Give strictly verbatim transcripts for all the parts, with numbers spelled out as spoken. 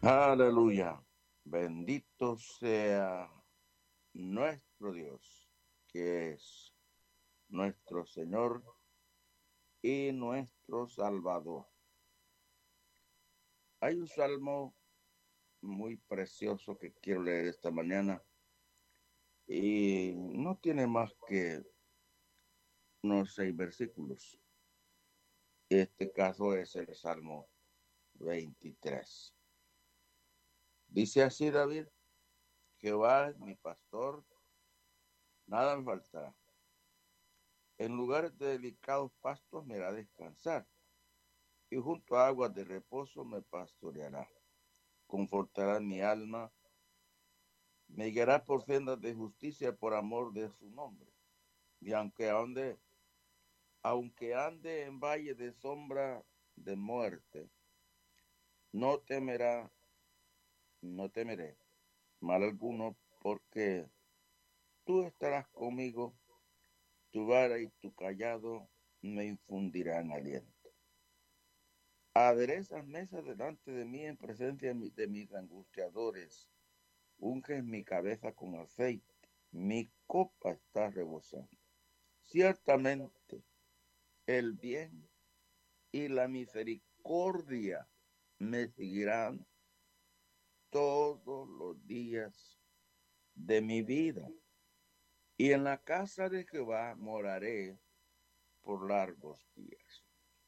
Aleluya. Bendito sea nuestro Dios, que es nuestro Señor y nuestro Salvador. Hay un salmo muy precioso que quiero leer esta mañana y no tiene más que unos seis versículos. Este caso es el Salmo veintitrés. Dice así David: Jehová es mi pastor, nada me faltará. En lugares de delicados pastos me hará descansar, y junto a aguas de reposo me pastoreará. Confortará mi alma, me guiará por sendas de justicia por amor de su nombre. Y aunque ande, aunque ande en valle de sombra de muerte, no temerá, no temeré mal alguno, porque tú estarás conmigo, tu vara y tu callado me infundirán aliento. Aderezas mesa delante de mí en presencia de mis angustiadores. Unges mi cabeza con aceite, mi copa está rebosando. Ciertamente el bien y la misericordia me seguirán todos los días de mi vida, y en la casa de Jehová moraré por largos días.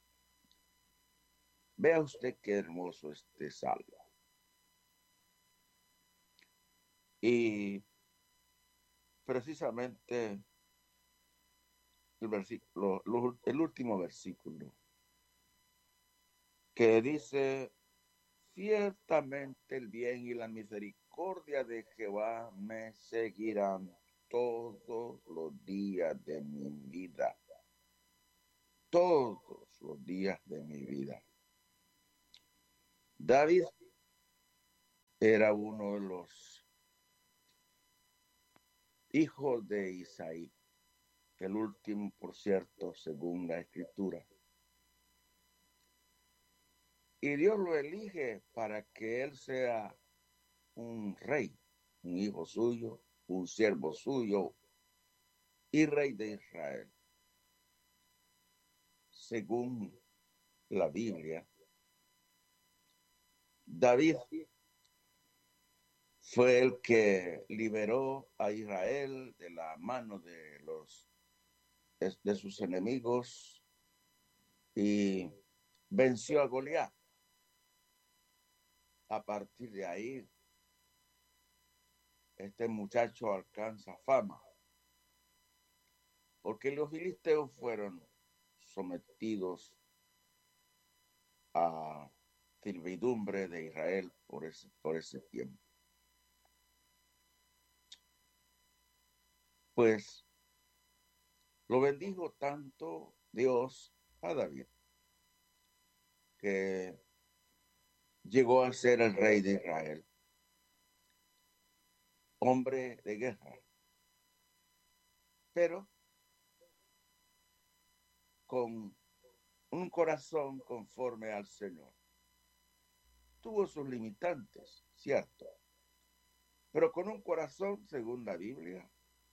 Vea usted qué hermoso este salmo. Y precisamente el, versículo, el último versículo, que dice: ciertamente el bien y la misericordia de Jehová me seguirán todos los días de mi vida. Todos los días de mi vida. David era uno de los hijos de Isaí, el último, por cierto, según la Escritura. Y Dios lo elige para que él sea un rey, un hijo suyo, un siervo suyo y rey de Israel. Según la Biblia, David fue el que liberó a Israel de la mano de los de sus enemigos y venció a Goliat. A partir de ahí, este muchacho alcanza fama, porque los filisteos fueron sometidos a servidumbre de Israel por ese, por ese tiempo. Pues lo bendijo tanto Dios a David, que llegó a ser el rey de Israel, hombre de guerra, pero con un corazón conforme al Señor. Tuvo sus limitantes, cierto, pero con un corazón, según la Biblia,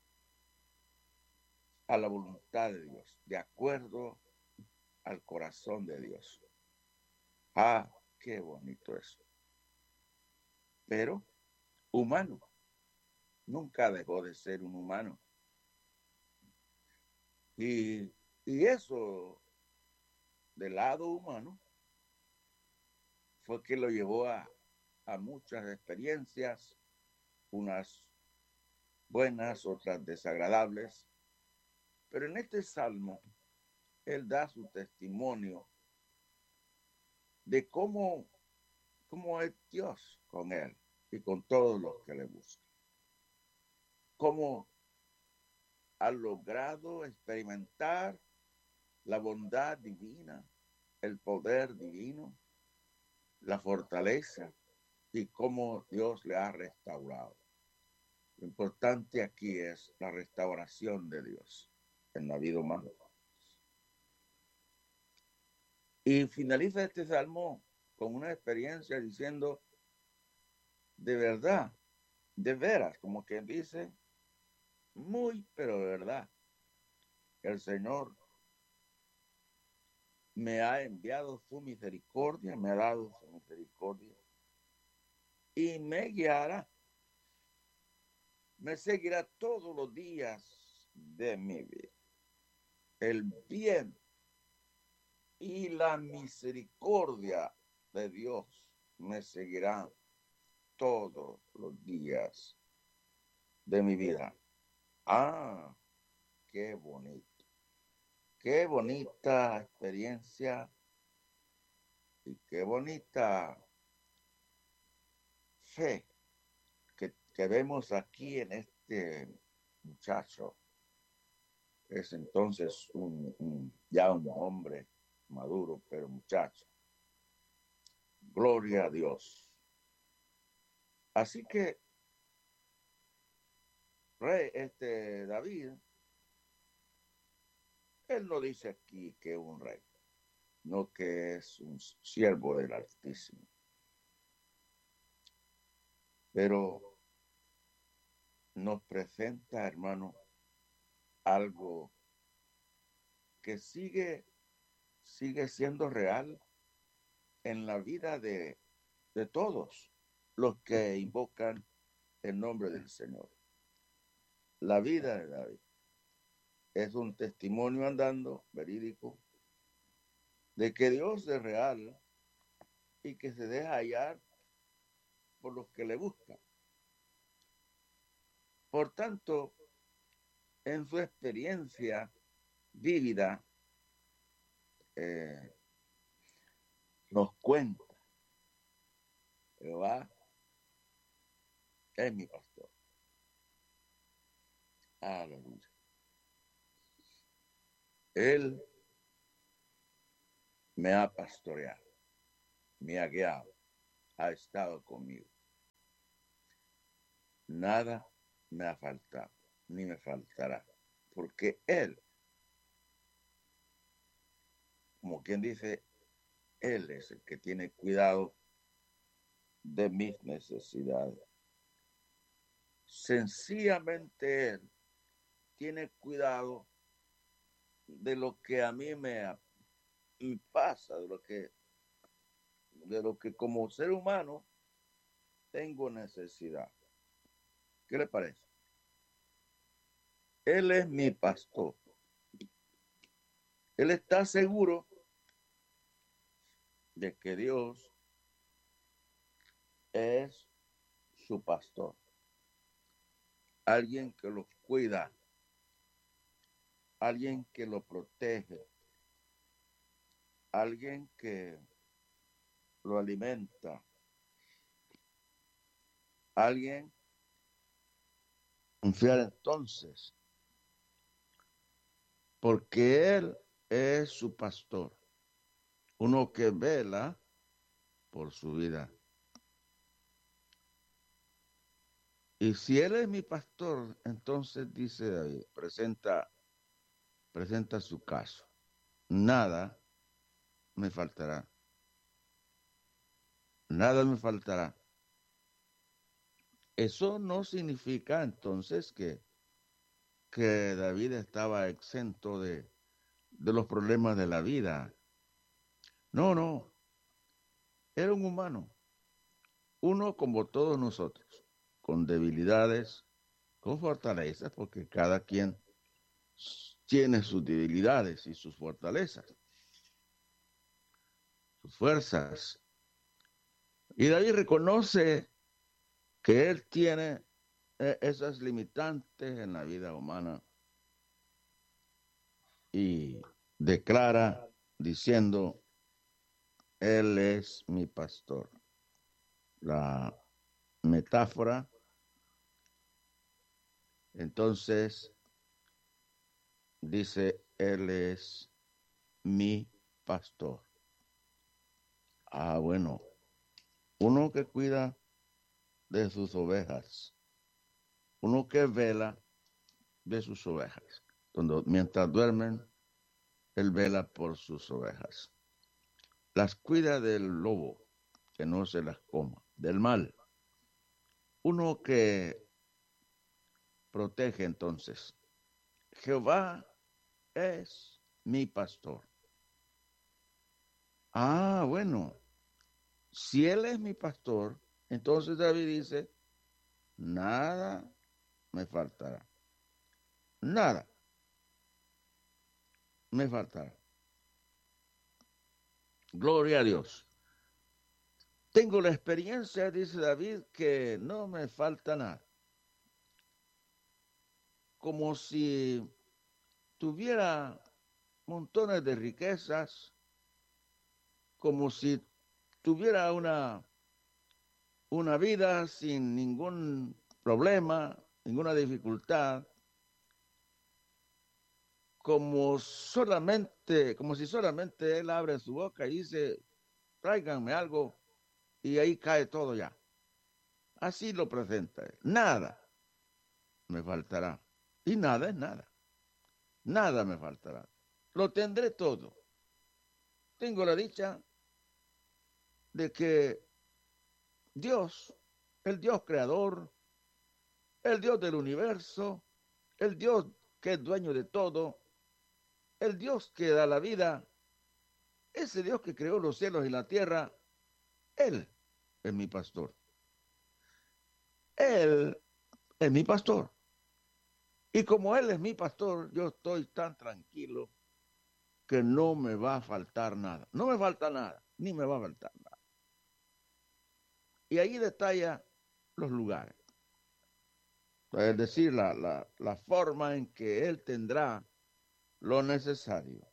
a la voluntad de Dios, de acuerdo al corazón de Dios. Ah, qué bonito eso. Pero humano, nunca dejó de ser un humano. Y, y eso, del lado humano, fue que lo llevó a, a muchas experiencias, unas buenas, otras desagradables. Pero en este salmo, él da su testimonio de cómo, cómo es Dios con él y con todos los que le buscan. Cómo ha logrado experimentar la bondad divina, el poder divino, la fortaleza, y cómo Dios le ha restaurado. Lo importante aquí es la restauración de Dios en la vida humana. Y finaliza este salmo con una experiencia diciendo: de verdad, de veras, como quien dice, muy, pero de verdad, el Señor me ha enviado su misericordia, me ha dado su misericordia y me guiará, me seguirá todos los días de mi vida. El bien y la misericordia de Dios me seguirán todos los días de mi vida. Ah, qué bonito. Qué bonita experiencia y qué bonita fe que, que vemos aquí en este muchacho. Es entonces un, un, ya un hombre maduro, pero muchacho. Gloria a Dios. Así que, rey, este David, él no dice aquí que es un rey, no que es un siervo del Altísimo. Pero nos presenta, hermano, algo que sigue, sigue siendo real en la vida de, de todos los que invocan el nombre del Señor. La vida de David es un testimonio andando, verídico, de que Dios es real y que se deja hallar por los que le buscan. Por tanto, en su experiencia vívida, eh, nos cuenta, Jehová es mi pastor. Aleluya. Él me ha pastoreado, me ha guiado, ha estado conmigo. Nada me ha faltado, ni me faltará, porque Él, como quien dice, Él es el que tiene cuidado de mis necesidades. Sencillamente Él tiene cuidado de lo que a mí me, me pasa, de lo que, de lo que como ser humano tengo necesidad. ¿Qué le parece? Él es mi pastor. Él está seguro de que Dios es su pastor. Alguien que los cuida, alguien que lo protege, alguien que lo alimenta, alguien confiar entonces, porque Él es su pastor, uno que vela por su vida. Y si Él es mi pastor, entonces dice David, presenta, presenta su caso. Nada me faltará. Nada me faltará. Eso no significa entonces que, que David estaba exento de, de los problemas de la vida. No, no. Era un humano. Uno como todos nosotros, con debilidades, con fortalezas, porque cada quien tiene sus debilidades y sus fortalezas, sus fuerzas. Y David reconoce que él tiene esas limitantes en la vida humana y declara diciendo, Él es mi pastor. La metáfora, entonces, dice, Él es mi pastor. Ah, bueno, uno que cuida de sus ovejas, uno que vela de sus ovejas. Cuando, mientras duermen, Él vela por sus ovejas. Las cuida del lobo, que no se las coma, del mal. uno que protege entonces. Jehová es mi pastor. Ah, bueno, si él es mi pastor, entonces David dice, nada me faltará. Nada me faltará. Gloria a Dios. Tengo la experiencia, dice David, que no me falta nada. Como si tuviera montones de riquezas, como si tuviera una, una vida sin ningún problema, ninguna dificultad, como solamente, como si solamente él abre su boca y dice, tráiganme algo, y ahí cae todo ya. Así lo presenta él. Nada me faltará. Y nada es nada. Nada me faltará. Lo tendré todo. Tengo la dicha de que Dios, el Dios creador, el Dios del universo, el Dios que es dueño de todo, el Dios que da la vida, ese Dios que creó los cielos y la tierra, Él es mi pastor. Él es mi pastor. Y como Él es mi pastor, yo estoy tan tranquilo que no me va a faltar nada. No me falta nada, ni me va a faltar nada. Y ahí detalla los lugares. Es decir, la, la, la forma en que Él tendrá lo necesario.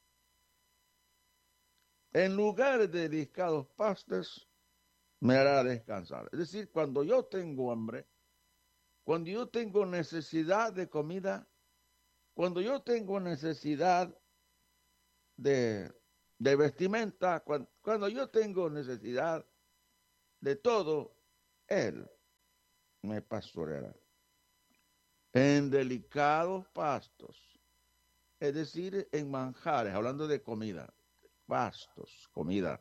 En lugares de dedicados pastos, me hará descansar. Es decir, cuando yo tengo hambre, cuando yo tengo necesidad de comida, cuando yo tengo necesidad de, de vestimenta, cuando, cuando yo tengo necesidad de todo, Él me pastoreará. En delicados pastos, es decir, en manjares, hablando de comida, pastos, comida.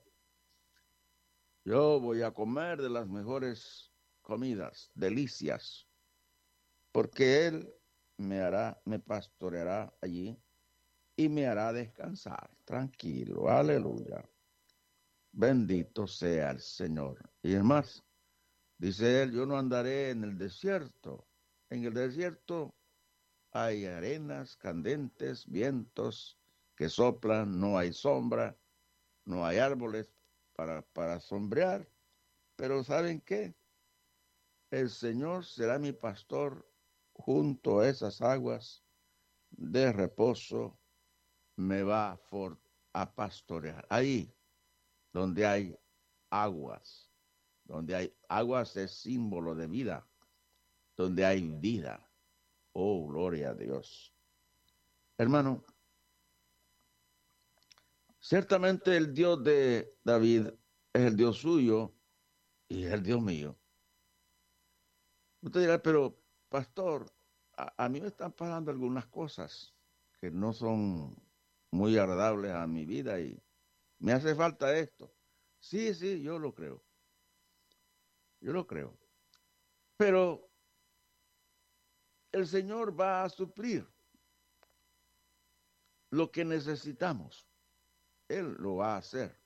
Yo voy a comer de las mejores comidas, delicias, porque Él me hará, me pastoreará allí y me hará descansar. Tranquilo, aleluya. Bendito sea el Señor. Y es más, dice Él, yo no andaré en el desierto. En el desierto hay arenas candentes, vientos que soplan, no hay sombra, no hay árboles para, para sombrear. Pero ¿saben qué? El Señor será mi pastor junto a esas aguas de reposo, me va a, for, a pastorear. Ahí donde hay aguas, donde hay aguas es símbolo de vida, donde hay vida. Oh, gloria a Dios. Hermano, ciertamente el Dios de David es el Dios suyo y es el Dios mío. Usted dirá, pero pastor, a, a mí me están pasando algunas cosas que no son muy agradables a mi vida y me hace falta esto. Sí, sí, yo lo creo. Yo lo creo. Pero el Señor va a suplir lo que necesitamos. Él lo va a hacer.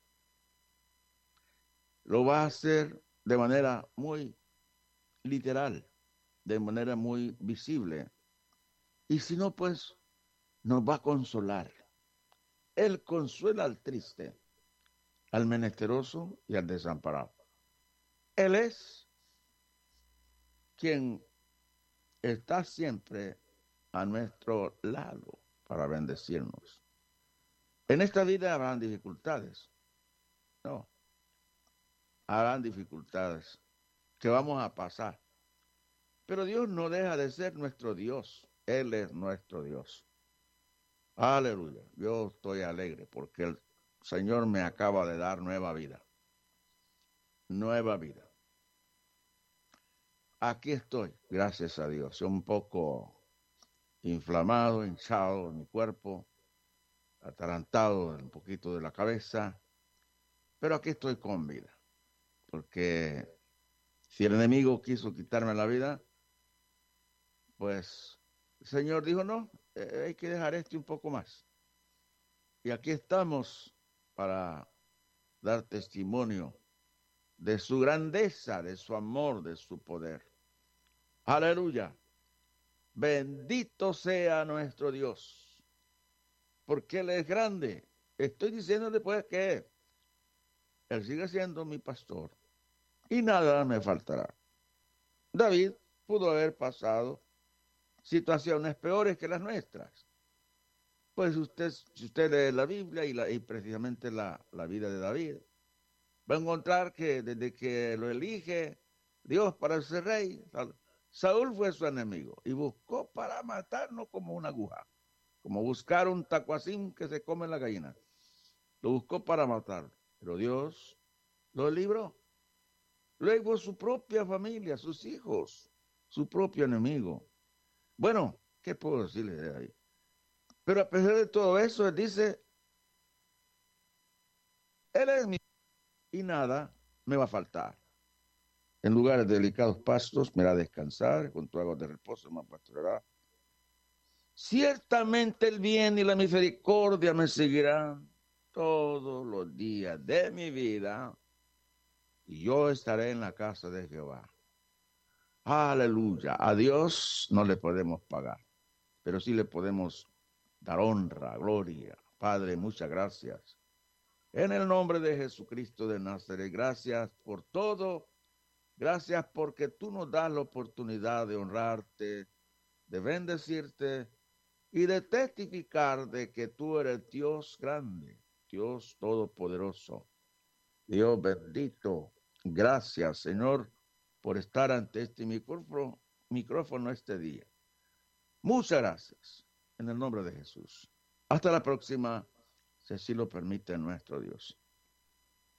Lo va a hacer de manera muy literal, de manera muy visible. Y si no, pues nos va a consolar. Él consuela al triste, al menesteroso y al desamparado. Él es quien está siempre a nuestro lado para bendecirnos. En esta vida habrán dificultades. No, habrán dificultades que vamos a pasar. Pero Dios no deja de ser nuestro Dios. Él es nuestro Dios. Aleluya. Yo estoy alegre porque el Señor me acaba de dar nueva vida. Nueva vida. Aquí estoy, gracias a Dios. Un poco inflamado, hinchado en mi cuerpo, atarantado un poquito de la cabeza, pero aquí estoy con vida, porque Si el enemigo quiso quitarme la vida, pues el Señor dijo, no, eh, hay que dejar esto un poco más. Y aquí estamos para dar testimonio de su grandeza, de su amor, de su poder. Aleluya. Bendito sea nuestro Dios, porque Él es grande. Estoy diciéndole pues que Él sigue siendo mi pastor y nada me faltará. David pudo haber pasado situaciones peores que las nuestras. Pues usted, si usted lee la Biblia y, la, y precisamente la, la vida de David, va a encontrar que desde que lo elige Dios para ser rey, Saúl fue su enemigo y buscó para matarnos como una aguja, como buscar un tacuacín que se come la gallina. Lo buscó para matar, pero Dios lo libró. Luego su propia familia, sus hijos, su propio enemigo. Bueno, ¿qué puedo decirle de ahí? Pero a pesar de todo eso, él dice, Él es mi y nada me va a faltar. En lugares de delicados pastos me hará descansar, junto a aguas de reposo me pastoreará. Ciertamente el bien y la misericordia me seguirán todos los días de mi vida y yo estaré en la casa de Jehová. Aleluya. A Dios no le podemos pagar, pero sí le podemos dar honra, gloria. Padre, muchas gracias. En el nombre de Jesucristo de Nazaret, gracias por todo. Gracias porque tú nos das la oportunidad de honrarte, de bendecirte y de testificar de que tú eres Dios grande, Dios todopoderoso, Dios bendito. Gracias, Señor, por estar ante este micrófono, micrófono este día. Muchas gracias, en el nombre de Jesús. Hasta la próxima, si así lo permite nuestro Dios.